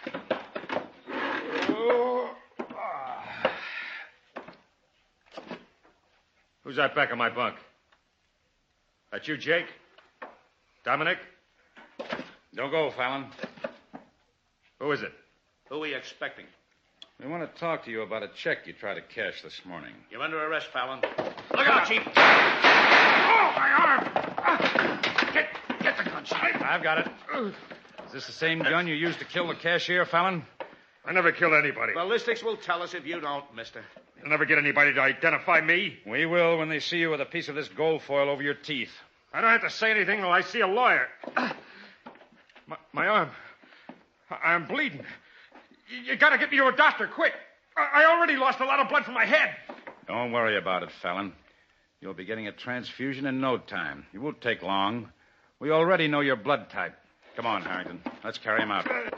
Who's that back of my bunk? That you, Jake? Dominic? Don't go, Fallon. Who is it? Who are you expecting? We want to talk to you about a check you tried to cash this morning. You're under arrest, Fallon. Look out, Chief. Oh, my arm! Get the gun, Chief. I've got it. Is this the same gun you used to kill the cashier, Fallon? I never killed anybody. Ballistics will tell us if you don't, mister. You'll never get anybody to identify me. We will when they see you with a piece of this gold foil over your teeth. I don't have to say anything till I see a lawyer. My arm. I'm bleeding. You gotta get me to a doctor, quick. I already lost a lot of blood from my head. Don't worry about it, Fallon. You'll be getting a transfusion in no time. It won't take long. We already know your blood type. Come on, Harrington. Let's carry him out.